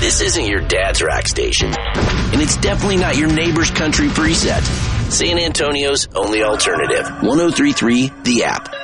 This isn't your dad's rock station, and it's definitely not your neighbor's country preset. San Antonio's only alternative, 103.3 The App.